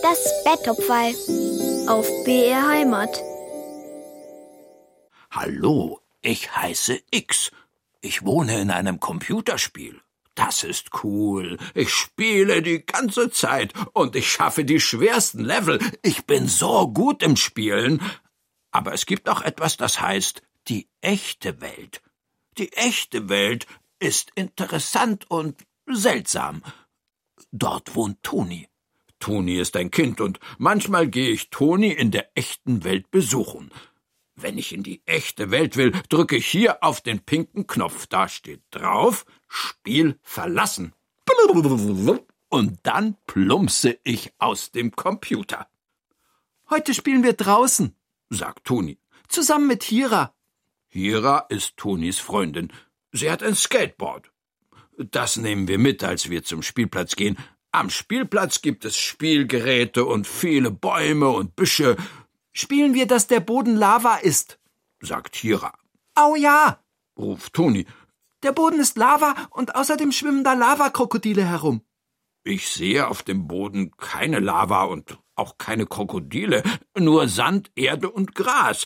Das Betthupferl auf BR Heimat. Hallo, ich heiße X. Ich wohne in einem Computerspiel. Das ist cool. Ich spiele die ganze Zeit und ich schaffe die schwersten Level. Ich bin so gut im Spielen. Aber es gibt auch etwas, das heißt die echte Welt. Die echte Welt ist interessant und seltsam. Dort wohnt Toni. Toni ist ein Kind und manchmal gehe ich Toni in der echten Welt besuchen. Wenn ich in die echte Welt will, drücke ich hier auf den pinken Knopf. Da steht drauf, Spiel verlassen. Und dann plumpse ich aus dem Computer. Heute spielen wir draußen, sagt Toni. Zusammen mit Hira. Hira ist Tonis Freundin. Sie hat ein Skateboard. Das nehmen wir mit, als wir zum Spielplatz gehen. Am Spielplatz gibt es Spielgeräte und viele Bäume und Büsche. Spielen wir, dass der Boden Lava ist, sagt Hira. Au ja, ruft Toni. Der Boden ist Lava und außerdem schwimmen da Lavakrokodile herum. Ich sehe auf dem Boden keine Lava und auch keine Krokodile, nur Sand, Erde und Gras.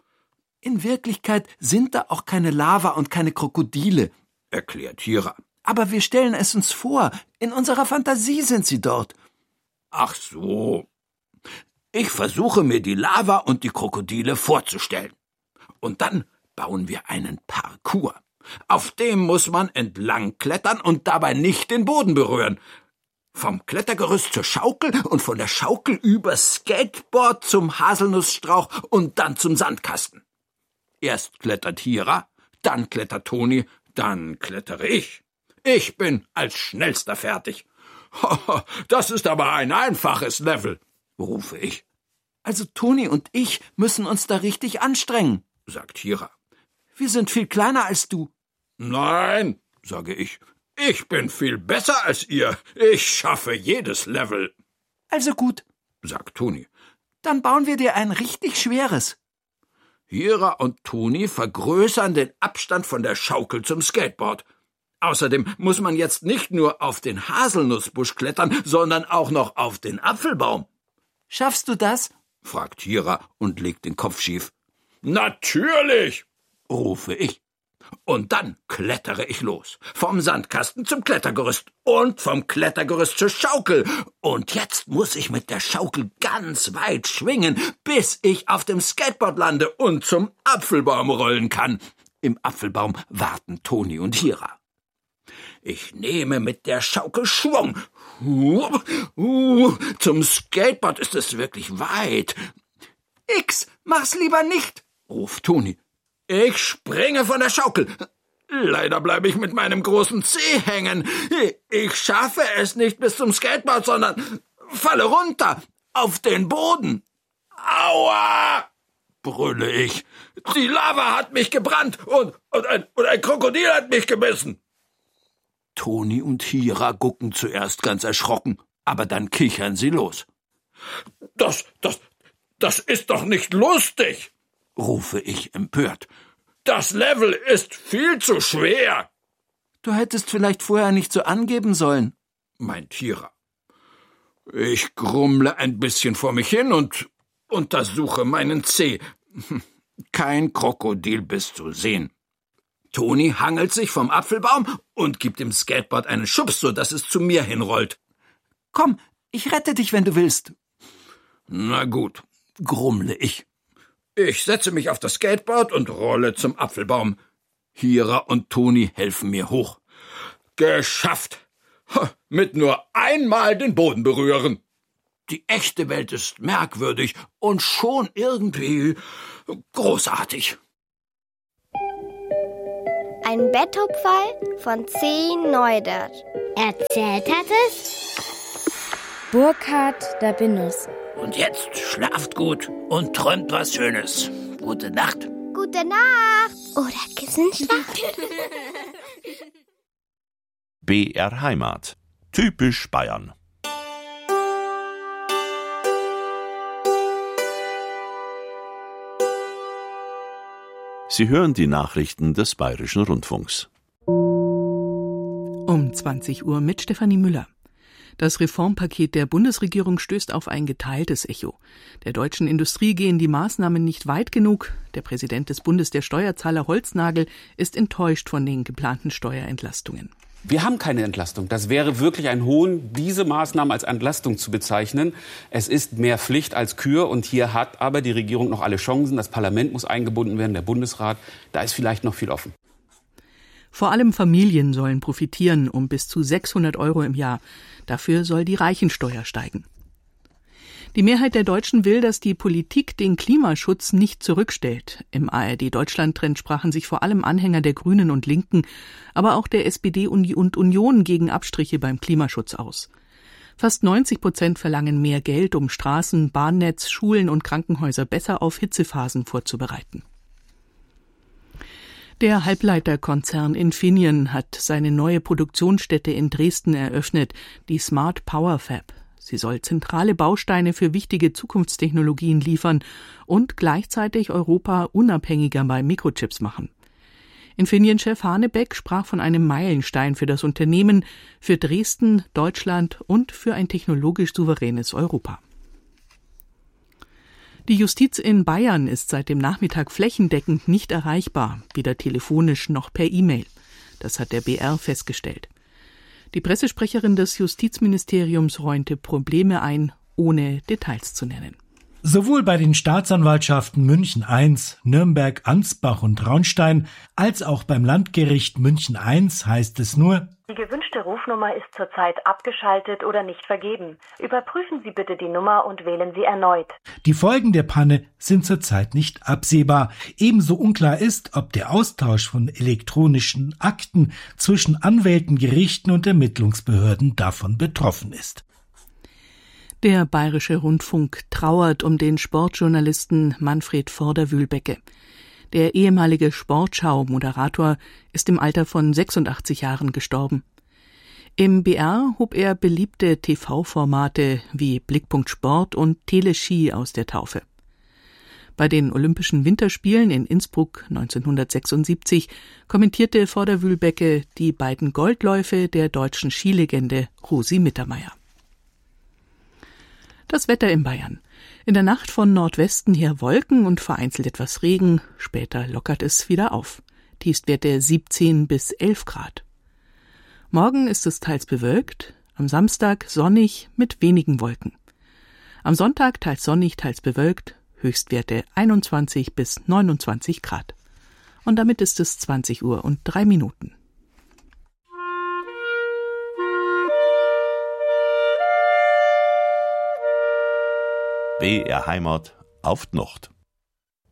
In Wirklichkeit sind da auch keine Lava und keine Krokodile, erklärt Hira. Aber wir stellen es uns vor, in unserer Fantasie sind sie dort. Ach so. Ich versuche mir die Lava und die Krokodile vorzustellen. Und dann bauen wir einen Parcours. Auf dem muss man entlang klettern und dabei nicht den Boden berühren. Vom Klettergerüst zur Schaukel und von der Schaukel übers Skateboard zum Haselnussstrauch und dann zum Sandkasten. Erst klettert Hira, dann klettert Toni, dann klettere ich. Ich bin als Schnellster fertig. Das ist aber ein einfaches Level, rufe ich. Also Toni und ich müssen uns da richtig anstrengen, sagt Hira. Wir sind viel kleiner als du. Nein, sage ich. Ich bin viel besser als ihr. Ich schaffe jedes Level. Also gut, sagt Toni. Dann bauen wir dir ein richtig schweres. Hira und Toni vergrößern den Abstand von der Schaukel zum Skateboard. Außerdem muss man jetzt nicht nur auf den Haselnussbusch klettern, sondern auch noch auf den Apfelbaum. Schaffst du das? fragt Hira und legt den Kopf schief. Natürlich, rufe ich. Und dann klettere ich los. Vom Sandkasten zum Klettergerüst und vom Klettergerüst zur Schaukel. Und jetzt muss ich mit der Schaukel ganz weit schwingen, bis ich auf dem Skateboard lande und zum Apfelbaum rollen kann. Im Apfelbaum warten Toni und Hira. Ich nehme mit der Schaukel Schwung. Zum Skateboard ist es wirklich weit. X, mach's lieber nicht, ruft Toni. Ich springe von der Schaukel. Leider bleibe ich mit meinem großen Zeh hängen. Ich schaffe es nicht bis zum Skateboard, sondern falle runter auf den Boden. Aua! brülle ich. Die Lava hat mich gebrannt und ein Krokodil hat mich gebissen. Toni und Hira gucken zuerst ganz erschrocken, aber dann kichern sie los. Das ist doch nicht lustig, rufe ich empört. Das Level ist viel zu schwer. Du hättest vielleicht vorher nicht so angeben sollen, meint Hira. Ich grummle ein bisschen vor mich hin und untersuche meinen Zeh. Kein Krokodilbiss zu sehen. Toni hangelt sich vom Apfelbaum und gibt dem Skateboard einen Schubs, so dass es zu mir hinrollt. Komm, ich rette dich, wenn du willst. Na gut, grummle ich. Ich setze mich auf das Skateboard und rolle zum Apfelbaum. Hira und Toni helfen mir hoch. Geschafft! Mit nur einmal den Boden berühren. Die echte Welt ist merkwürdig und schon irgendwie großartig. Ein Betthupferl von C. Neudert. Erzählt hat es Burkhard Dabinus. Und jetzt schlaft gut und träumt was Schönes. Gute Nacht. Gute Nacht. Oder Kissenschlacht. BR Heimat. Typisch Bayern. Sie hören die Nachrichten des Bayerischen Rundfunks. Um 20 Uhr mit Stefanie Müller. Das Reformpaket der Bundesregierung stößt auf ein geteiltes Echo. Der deutschen Industrie gehen die Maßnahmen nicht weit genug. Der Präsident des Bundes der Steuerzahler, Holznagel, ist enttäuscht von den geplanten Steuerentlastungen. Wir haben keine Entlastung. Das wäre wirklich ein Hohn, diese Maßnahmen als Entlastung zu bezeichnen. Es ist mehr Pflicht als Kür und hier hat aber die Regierung noch alle Chancen. Das Parlament muss eingebunden werden, der Bundesrat. Da ist vielleicht noch viel offen. Vor allem Familien sollen profitieren um bis zu 600 € im Jahr. Dafür soll die Reichensteuer steigen. Die Mehrheit der Deutschen will, dass die Politik den Klimaschutz nicht zurückstellt. Im ARD-Deutschland-Trend sprachen sich vor allem Anhänger der Grünen und Linken, aber auch der SPD und Union gegen Abstriche beim Klimaschutz aus. Fast 90% verlangen mehr Geld, um Straßen, Bahnnetz, Schulen und Krankenhäuser besser auf Hitzephasen vorzubereiten. Der Halbleiterkonzern Infineon hat seine neue Produktionsstätte in Dresden eröffnet, die Smart Power Fab. Sie soll zentrale Bausteine für wichtige Zukunftstechnologien liefern und gleichzeitig Europa unabhängiger bei Mikrochips machen. Infineon-Chef Hanebeck sprach von einem Meilenstein für das Unternehmen, für Dresden, Deutschland und für ein technologisch souveränes Europa. Die Justiz in Bayern ist seit dem Nachmittag flächendeckend nicht erreichbar, weder telefonisch noch per E-Mail. Das hat der BR festgestellt. Die Pressesprecherin des Justizministeriums räumte Probleme ein, ohne Details zu nennen. Sowohl bei den Staatsanwaltschaften München I, Nürnberg, Ansbach und Traunstein als auch beim Landgericht München I heißt es nur: Die gewünschte Rufnummer ist zurzeit abgeschaltet oder nicht vergeben. Überprüfen Sie bitte die Nummer und wählen Sie erneut. Die Folgen der Panne sind zurzeit nicht absehbar. Ebenso unklar ist, ob der Austausch von elektronischen Akten zwischen Anwälten, Gerichten und Ermittlungsbehörden davon betroffen ist. Der Bayerische Rundfunk trauert um den Sportjournalisten Manfred Vorderwühlbecke. Der ehemalige Sportschau-Moderator ist im Alter von 86 Jahren gestorben. Im BR hob er beliebte TV-Formate wie Blickpunkt Sport und Teleski aus der Taufe. Bei den Olympischen Winterspielen in Innsbruck 1976 kommentierte Vorderwühlbecke die beiden Goldläufe der deutschen Skilegende Rosi Mittermeier. Das Wetter in Bayern. In der Nacht von Nordwesten her Wolken und vereinzelt etwas Regen. Später lockert es wieder auf. Tiefstwerte 17 bis 11 Grad. Morgen ist es teils bewölkt, am Samstag sonnig mit wenigen Wolken. Am Sonntag teils sonnig, teils bewölkt, Höchstwerte 21 bis 29 Grad. Und damit ist es 20:03. BR Heimat auf die Nacht.